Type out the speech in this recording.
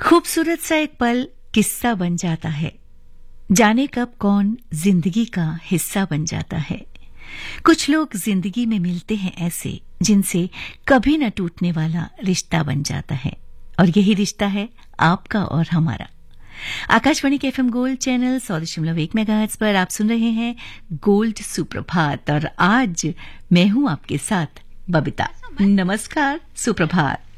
खूबसूरत सा एक पल किस्सा बन जाता है। जाने कब कौन जिंदगी का हिस्सा बन जाता है। कुछ लोग जिंदगी में मिलते हैं ऐसे जिनसे कभी न टूटने वाला रिश्ता बन जाता है, और यही रिश्ता है आपका और हमारा। आकाशवाणी के एफएम गोल्ड चैनल 100.1 मेगाहर्ट्ज पर आप सुन रहे हैं गोल्ड सुप्रभात, और आज मैं हूं आपके साथ बबीता। नमस्कार, सुप्रभात।